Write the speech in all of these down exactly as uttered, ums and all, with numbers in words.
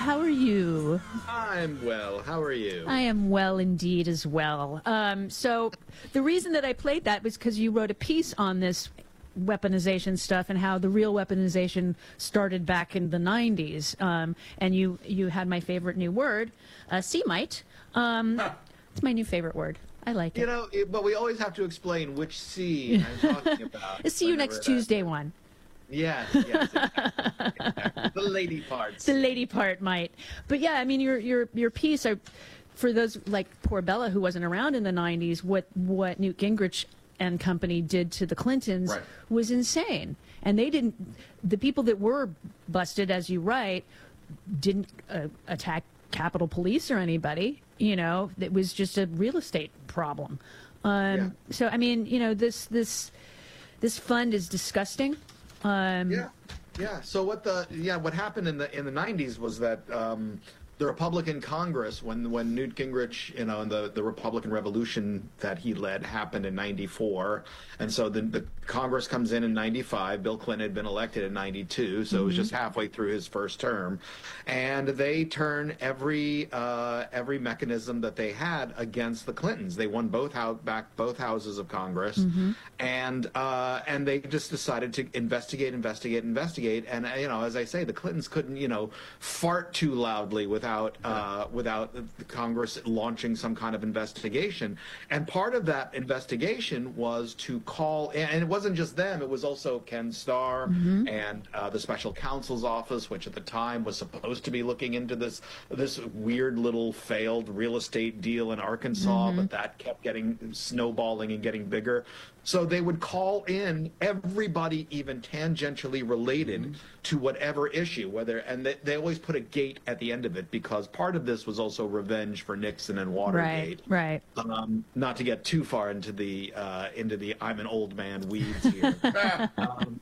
How are you? I'm well. How are you? I am well indeed as well. Um, so the reason that I played that was because you wrote a piece on this weaponization stuff and how the real weaponization started back in the nineties. Um, and you, you had my favorite new word, uh, Semite. Um, huh. It's my new favorite word. I like it. You know, it, but we always have to explain which C I'm talking about. See you next Tuesday one. Yes, yes, exactly. Exactly. The lady parts. The lady part might. But yeah, I mean, your your your piece, are, for those like poor Bella who wasn't around in the nineties, what, what Newt Gingrich and company did to the Clintons right. was insane. And they didn't, the people that were busted, as you write, didn't uh, attack Capitol Police or anybody. You know, it was just a real estate problem. Um, yeah. So, I mean, you know, this this this fund is disgusting. Um, yeah, yeah. So what the yeah what happened in the in the nineties was that um, the Republican Congress, when when Newt Gingrich, you know, and the the Republican Revolution that he led happened in ninety-four, and so the the Congress comes in in ninety-five. Bill Clinton had been elected in ninety-two, so mm-hmm. it was just halfway through his first term, and they turn every uh, every mechanism that they had against the Clintons. They won both house, back both houses of Congress, mm-hmm. and uh, and they just decided to investigate, investigate, investigate. And you know, as I say, the Clintons couldn't you know fart too loudly without uh, without the Congress launching some kind of investigation. And part of that investigation was to call, and it wasn't just them, it was also Ken Starr mm-hmm. and uh, the special counsel's office, which at the time was supposed to be looking into this this weird little failed real estate deal in Arkansas, mm-hmm. but that kept getting snowballing and getting bigger. So they would call in everybody even tangentially related mm-hmm. to whatever issue, whether, and they, they always put a gate at the end of it, because part of this was also revenge for Nixon and Watergate. Right, right. Um, not to get too far into the uh, into the I'm an old man weeds here. um,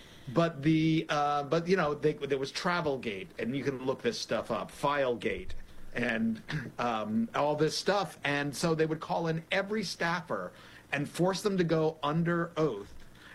but the uh, but you know they, there was Travelgate, and you can look this stuff up, Filegate, and um, all this stuff, and so they would call in every staffer and force them to go under oath,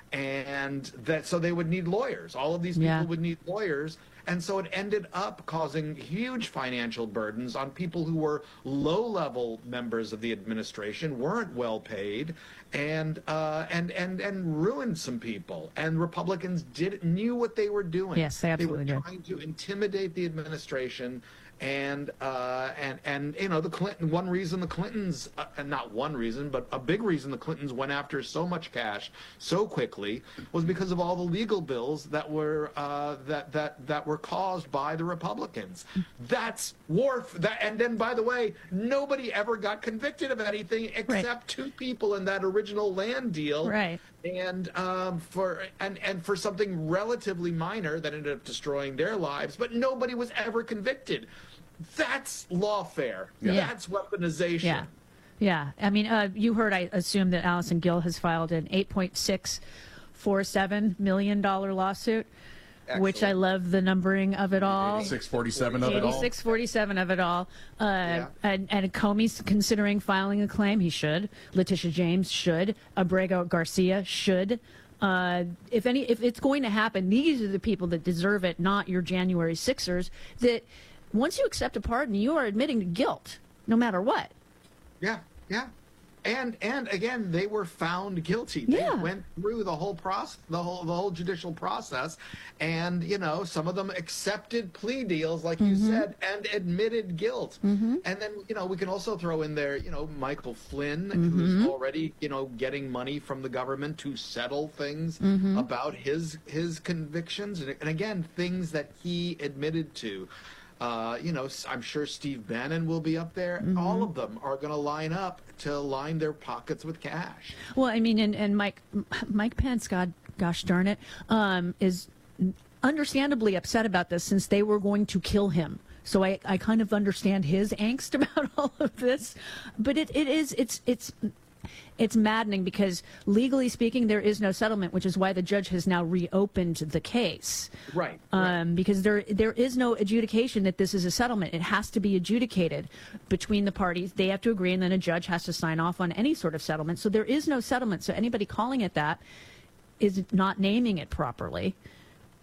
and that so they would need lawyers. All of these people yeah. would need lawyers, and so it ended up causing huge financial burdens on people who were low-level members of the administration, weren't well paid, and uh, and and and ruined some people. And Republicans did knew what they were doing. Yes, they absolutely They were did. trying to intimidate the administration. And uh, and and you know the Clinton. One reason the Clintons, uh, and not one reason, but a big reason the Clintons went after so much cash so quickly was because of all the legal bills that were uh, that that that were caused by the Republicans. That's war. That and then by the way, nobody ever got convicted of anything except right. two people in that original land deal. Right. And um, for and and for something relatively minor that ended up destroying their lives, but nobody was ever convicted. That's lawfare. Yeah. That's weaponization. Yeah, yeah. I mean, uh, you heard, I assume, that Allison Gill has filed an eight point six four seven million dollar lawsuit. Excellent. Which I love the numbering of it all. eighty-six forty-seven of it all. eighty-six forty-seven of it all. Uh, yeah. and, and Comey's considering filing a claim. He should. Letitia James should. Abrego Garcia should. Uh, if any, if it's going to happen, these are the people that deserve it, not your January Sixers. That once you accept a pardon, you are admitting to guilt, no matter what. Yeah, yeah. And and again, they were found guilty. They yeah. went through the whole process, the whole the whole judicial process, and you know, some of them accepted plea deals, like mm-hmm. you said, and admitted guilt. Mm-hmm. And then you know, we can also throw in there, you know, Michael Flynn, mm-hmm. who's already you know getting money from the government to settle things mm-hmm. about his his convictions, and, and again, things that he admitted to. Uh, you know, I'm sure Steve Bannon will be up there. Mm-hmm. All of them are going to line up to line their pockets with cash. Well, I mean, and, and Mike Mike Pence, God, gosh darn it, um, is understandably upset about this since they were going to kill him. So I, I kind of understand his angst about all of this. But it, it is, it's, it's, it's maddening because legally speaking, there is no settlement, which is why the judge has now reopened the case. Right. Um, right. Because there there is no adjudication that this is a settlement. It has to be adjudicated between the parties. They have to agree, and then a judge has to sign off on any sort of settlement. So there is no settlement. So anybody calling it that is not naming it properly.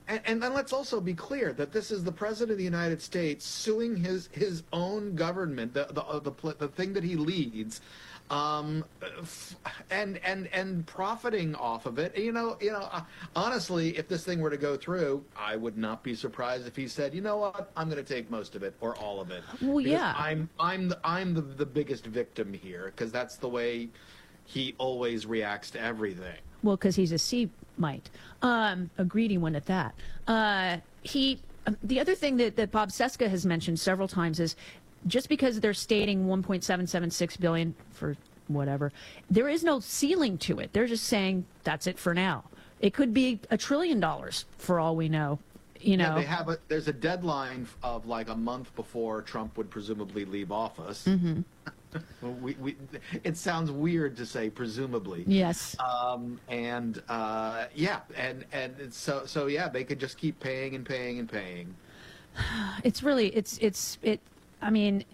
And, and then let's also be clear that this is the president of the United States suing his his own government, the the uh, the, the thing that he leads, um, f- and and and profiting off of it. You know, you know. Uh, honestly, if this thing were to go through, I would not be surprised if he said, "You know what? I'm going to take most of it or all of it." Well, because yeah. I'm I'm the, I'm the the biggest victim here because that's the way he always reacts to everything. Well, because he's a Semite, um, a greedy one at that. Uh, he. Um, the other thing that, that Bob Cesca has mentioned several times is just because they're stating one point seven seven six billion dollars for whatever, there is no ceiling to it. They're just saying that's it for now. It could be a trillion dollars for all we know. You know, yeah, they have a, there's a deadline of like a month before Trump would presumably leave office. Mm-hmm. we, we, it sounds weird to say presumably. Yes. Um, and uh, yeah, and and it's so so yeah, they could just keep paying and paying and paying. It's really it's it's it. I mean,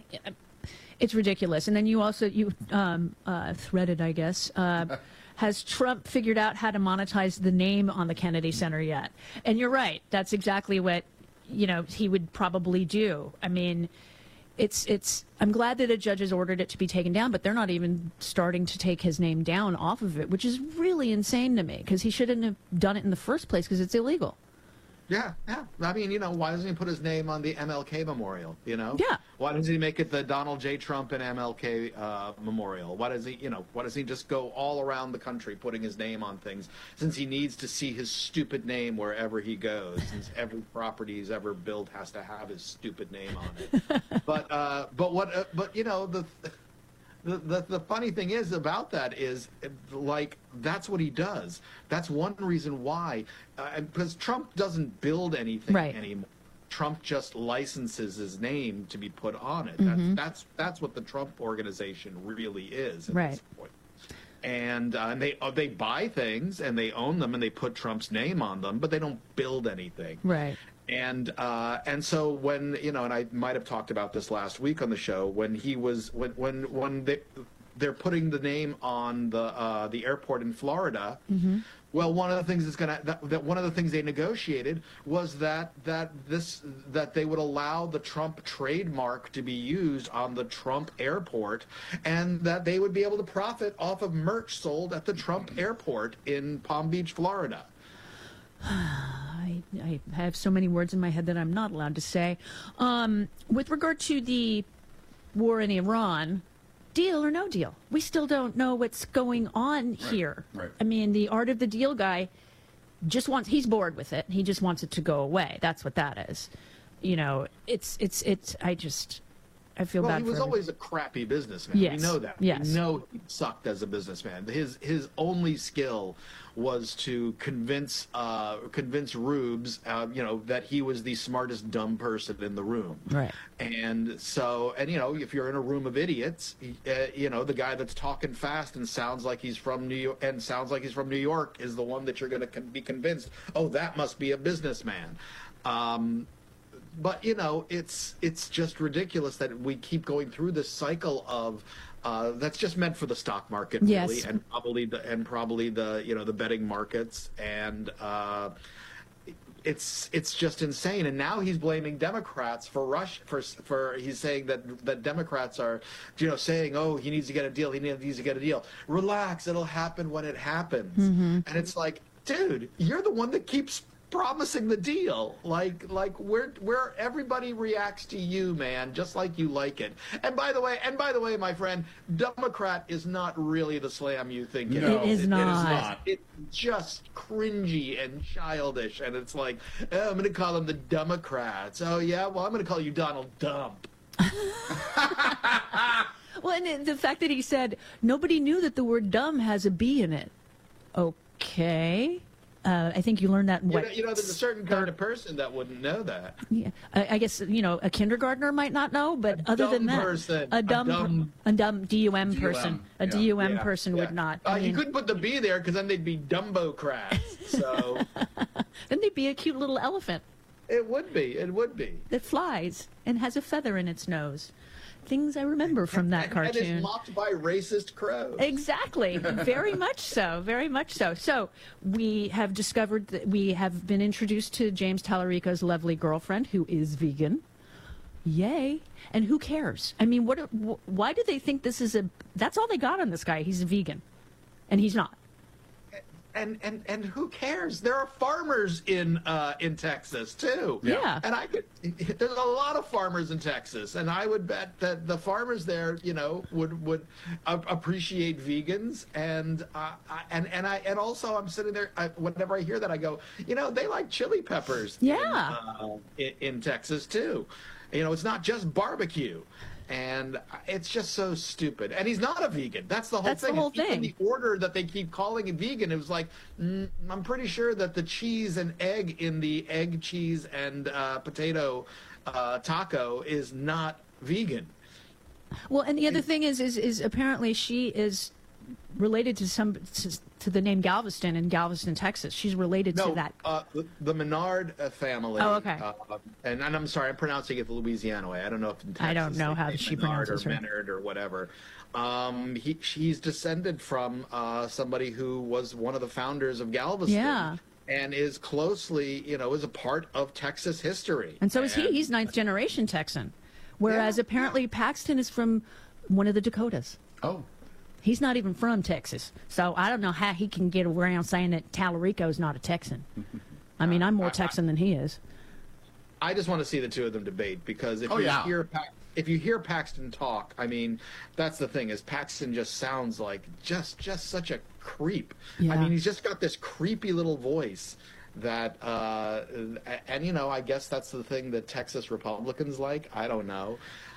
it's ridiculous. And then you also you um, uh, threaded, I guess. Uh, Has Trump figured out how to monetize the name on the Kennedy Center yet? And you're right. That's exactly what, you know, he would probably do. I mean, it's it's. I'm glad that a judge has ordered it to be taken down, but they're not even starting to take his name down off of it, which is really insane to me because he shouldn't have done it in the first place because it's illegal. Yeah, yeah. I mean, you know, why doesn't he put his name on the M L K Memorial, you know? Yeah. Why doesn't he make it the Donald J. Trump and M L K uh, Memorial? Why does he, you know, why does he just go all around the country putting his name on things since he needs to see his stupid name wherever he goes, since every property he's ever built has to have his stupid name on it. but, uh, but what, uh, but, you know, the... The, the the funny thing is about that is, like, that's what he does. That's one reason why, uh, because Trump doesn't build anything right. anymore. Trump just licenses his name to be put on it. Mm-hmm. That's that's that's what the Trump organization really is at right. this point. And, uh, and they uh, they buy things and they own them and they put Trump's name on them, but they don't build anything. Right. And uh, and so when, you know, and I might have talked about this last week on the show, when he was when when when they they're putting the name on the uh, the airport in Florida. Mm-hmm. Well, one of the things that's gonna that, that one of the things they negotiated was that that this that they would allow the Trump trademark to be used on the Trump airport, and that they would be able to profit off of merch sold at the Trump airport in Palm Beach, Florida. I, I have so many words in my head that I'm not allowed to say. Um, with regard to the war in Iran, deal or no deal, we still don't know what's going on right, here. Right. I mean, the art of the deal guy just wants, he's bored with it. He just wants it to go away. That's what that is. You know, it's, it's, it's, I just, I feel well, bad for him. he was always a crappy businessman. Yes. We know that. Yes. We know he sucked as a businessman. His his only skill was to convince uh, convince Rubes, uh, you know, that he was the smartest dumb person in the room. Right. And so, and you know, if you're in a room of idiots, uh, you know, the guy that's talking fast and sounds like he's from New York and sounds like he's from New York is the one that you're going to con- be convinced. Oh, that must be a businessman. Um, But, you know, it's it's just ridiculous that we keep going through this cycle of uh, that's just meant for the stock market, really, yes. and probably the and probably the you know the betting markets, and uh, it's it's just insane. And now he's blaming Democrats for Russia for for he's saying that that Democrats are you know saying, oh, he needs to get a deal, he needs to get a deal. Relax, it'll happen when it happens. Mm-hmm. And it's like, dude, you're the one that keeps promising the deal, like like where where everybody reacts to you, man, just like you like it. And by the way, and by the way, my friend, Democrat is not really the slam you think it no, is. It is not. It is not. It's just cringy and childish, and it's like, oh, I'm going to call them the Democrats. Oh yeah, well, I'm going to call you Donald Dump. Well, and the fact that he said nobody knew that the word dumb has a B in it. Okay. Uh, I think you learned that in what? You know, you know, there's a certain kind of person that wouldn't know that. Yeah, I, I guess you know a kindergartner might not know, but A other dumb than that, person. a dumb, A dumb- a dumb D U M D U M, person, a yeah. D U M Yeah, person yeah. would not. Uh, I you mean, couldn't put the B there because then they'd be Dumbo-crats. So, then they'd be a cute little elephant. It would be. It would be. That flies and has a feather in its nose. Things I remember from that and, cartoon. And is mocked by racist crows. Exactly. Very much so. Very much so. So we have discovered that we have been introduced to James Tallarico's lovely girlfriend, who is vegan. Yay. And who cares? I mean, what? Wh- why do they think this is a... That's all they got on this guy. He's a vegan. And he's not. And, and and who cares? There are farmers in uh, in Texas too. Yeah. yeah. And I could. There's a lot of farmers in Texas, and I would bet that the farmers there, you know, would would uh, appreciate vegans. And uh, I, and and I and also I'm sitting there. I, whenever I hear that, I go, you know, they like chili peppers. Yeah. In, uh, in, in Texas too. You know, it's not just barbecue. And it's just so stupid. And he's not a vegan. That's the whole That's thing. The whole Even thing. the order that they keep calling it vegan, it was like, mm, I'm pretty sure that the cheese and egg in the egg, cheese, and uh, potato uh, taco is not vegan. Well, and the other thing is, is, is apparently she is related to some to, to the name Galveston in Galveston, Texas. She's related no, to that. Uh, the, the Menard uh, family. Oh, okay. Uh, and, and I'm sorry, I'm pronouncing it the Louisiana way. I don't know if in Texas I don't know how say she Menard pronounces or her. Menard or whatever. Um, he, she's descended from uh, somebody who was one of the founders of Galveston. Yeah. And is closely, you know, is a part of Texas history. And so is and, he. He's ninth generation Texan. Whereas Yeah, apparently yeah. Paxton is from one of the Dakotas. Oh. He's not even from Texas. So I don't know how he can get around saying that Tallarico is not a Texan. I mean, I'm more Texan than he is. I just want to see the two of them debate because if Oh, you yeah. hear Pa- if you hear Paxton talk, I mean, that's the thing is Paxton just sounds like just just such a creep. Yeah. I mean, he's just got this creepy little voice that uh, and you know, I guess that's the thing that Texas Republicans like. I don't know.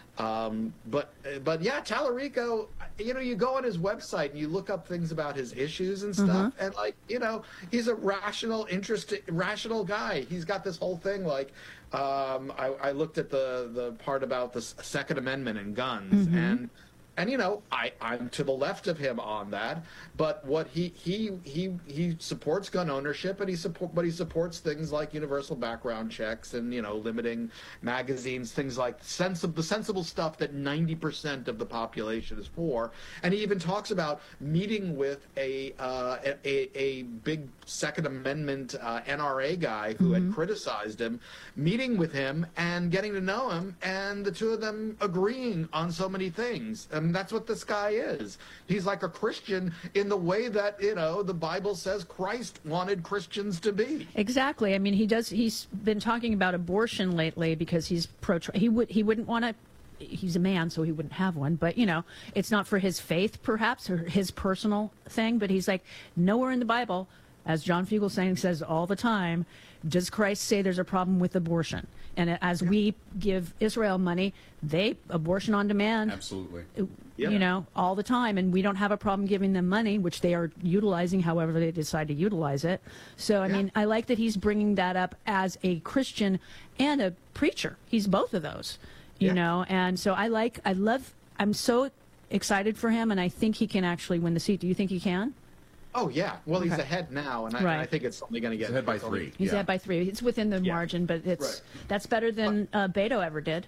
Um, but but yeah, Tallarico, you know, you go on his website and you look up things about his issues and stuff, and like, you know, he's a rational, interesting, rational guy. He's got this whole thing like, um, I, I looked at the the part about the Second Amendment and guns, and and you know, I I'm to the left of him on that, but what he he he he supports gun ownership, and he support but he supports things like universal background checks and, you know, limiting magazines, things like sensible the sensible stuff that ninety percent of the population is for. And he even talks about meeting with a uh, a, a big Second Amendment uh, N R A guy who had criticized him, meeting with him and getting to know him, and the two of them agreeing on so many things. And that's what this guy is. He's like a Christian in the way that, you know, the Bible says Christ wanted Christians to be. Exactly. I mean, he does. He's been talking about abortion lately because he's pro. He would. He wouldn't want to. He's a man, so he wouldn't have one. But, you know, it's not for his faith, perhaps, or his personal thing. But he's like, nowhere in the Bible, as John Fugelsang says all the time, does Christ say there's a problem with abortion. And as we give Israel money, they abortion on demand. Absolutely. Yeah. You know, all the time. And we don't have a problem giving them money, which they are utilizing however they decide to utilize it. So, I Yeah. mean, I like that he's bringing that up as a Christian and a preacher. He's both of those, you Yeah. know. And so I like, I love, I'm so excited for him, and I think he can actually win the seat. Do you think he can? Oh, yeah. Well, he's Okay. ahead now, and I, Right. and I think it's only going to get He's ahead by it's only- three. He's Yeah. ahead by three. It's within the Yeah. margin, but it's Right. that's better than uh, Beto ever did.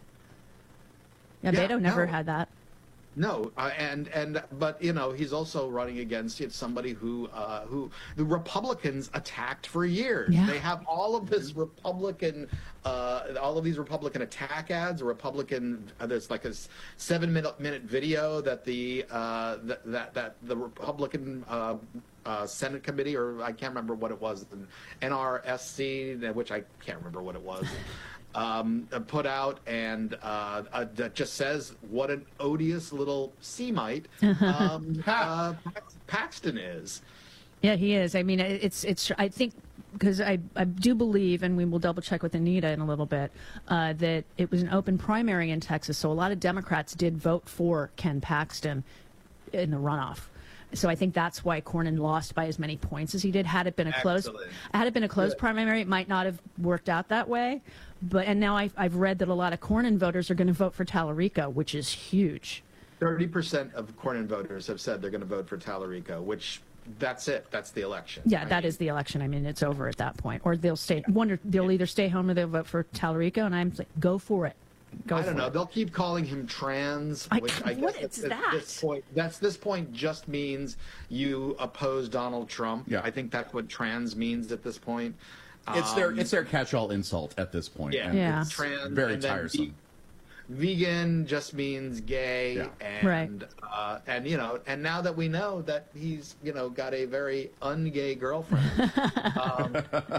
Yeah, Yeah, Beto never no. had that. No, uh, and and but you know, he's also running against it's somebody who uh, who the Republicans attacked for years. Yeah. They have all of this Republican, uh, all of these Republican attack ads. A Republican, uh, there's like a s- seven minute minute video that the uh, that, that that the Republican. Uh, Uh, Senate committee, or I can't remember what it was, the N R S C, which I can't remember what it was, um, uh, put out, and uh, uh, that just says what an odious little Semite um, uh, Pax- Paxton is. Yeah, he is. I mean, it's it's. I think because I I do believe, and we will double check with Anita in a little bit, uh, that it was an open primary in Texas, so a lot of Democrats did vote for Ken Paxton in the runoff. So I think that's why Cornyn lost by as many points as he did. Had it been a close, Excellent. had it been a close Good. primary, it might not have worked out that way. But and now I've, I've read that a lot of Cornyn voters are going to vote for Tallarico, which is huge. Thirty percent of Cornyn voters have said they're going to vote for Tallarico, which that's it. That's the election. Yeah, I that mean, is the election. I mean, it's over at that point. Or they'll stay. Wonder they'll either stay home or they'll vote for Tallarico, and I'm like, go for it. Go I don't for know. it. They'll keep calling him trans, I- which I what guess is at that? this point, that's this point just means you oppose Donald Trump. Yeah. I think that's what trans means at this point. It's their Um, it's their catch-all insult at this point. yeah, and Yeah. it's trans, very and then tiresome. ve- vegan just means gay, Yeah. and Right. uh, and you know, and now that we know that he's you know got a very ungay girlfriend, um,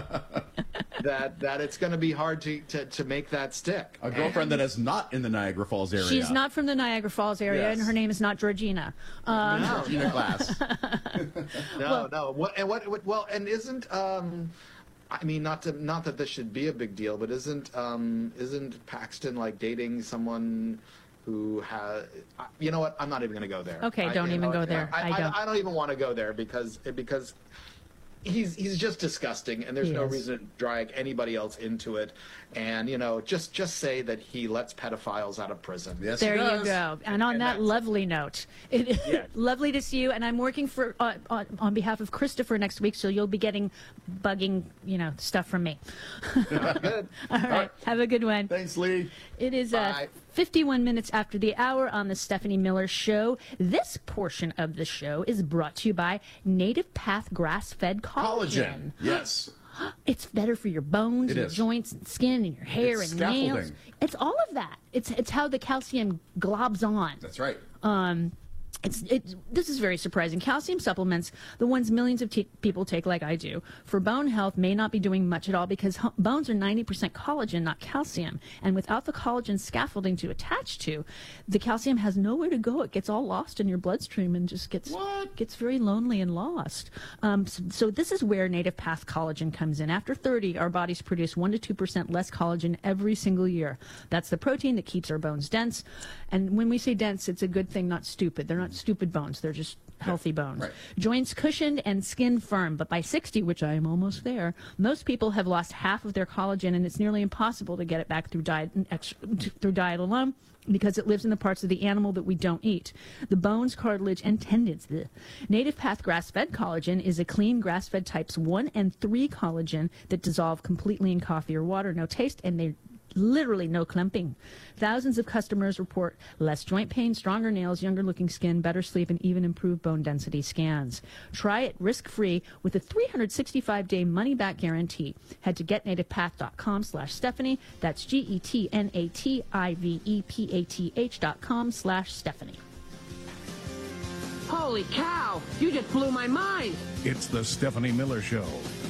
that that it's going to be hard to, to to make that stick. A girlfriend that is not in the Niagara Falls area. She's not from the Niagara Falls area, Yes. and her name is not Georgina. Um, No, Gina Glass. no, no. What and what, what? Well, and isn't um, I mean, not to not that this should be a big deal, but isn't um, isn't Paxton like dating someone who has? You know what? I'm not even going to go there. Okay, I- don't you even know, go there. I, I I, don't. I don't even want to go there because because. He's he's just disgusting, and there's He no is. reason to drag anybody else into it. And you know, just just say that he lets pedophiles out of prison. Yes, There he you does. go. And on And that that's- lovely note, it, Yeah. lovely to see you. And I'm working for uh, on, on behalf of Christopher next week, so you'll be getting bugging, you know, stuff from me. Good. All right. Have a good one. Thanks, Lee. It is uh, Bye. fifty-one minutes after the hour on the Stephanie Miller Show. This portion of the show is brought to you by Native Path Grass-Fed Collagen. Collagen. Yes. It's better for your bones, It and is. joints, and skin, and your hair It's and nails. scaffolding. It's all of that. It's it's how the calcium globs on. That's right. Um, it's it. This is very surprising. Calcium supplements, the ones millions of t- people take, like I do, for bone health, may not be doing much at all because h- bones are ninety percent collagen, not calcium. And without the collagen scaffolding to attach to, the calcium has nowhere to go. It gets all lost in your bloodstream and just gets What? gets very lonely and lost. Um, so, so this is where Native Path Collagen comes in. After thirty, our bodies produce one to two percent less collagen every single year. That's the protein that keeps our bones dense. And when we say dense, it's a good thing, not stupid. They're not stupid bones. They're just healthy bones. right. Joints cushioned and skin firm. But by sixty, which I am almost there, most people have lost half of their collagen, and it's nearly impossible to get it back through diet, extra, through diet alone, because it lives in the parts of the animal that we don't eat. The bones, cartilage, and tendons. Ugh. Native Path Grass-Fed Collagen is a clean grass-fed types one and three collagen that dissolve completely in coffee or water. No taste, and they literally no clumping. Thousands of customers report less joint pain, stronger nails, younger looking skin, better sleep, and even improved bone density scans. Try it risk-free with a three hundred sixty-five day money-back guarantee. Head to getnativepath.com slash Stephanie. That's G-E-T-N-A-T-I-V-E-P-A-T-H dot com slash Stephanie. Holy cow! You just blew my mind! It's the Stephanie Miller Show.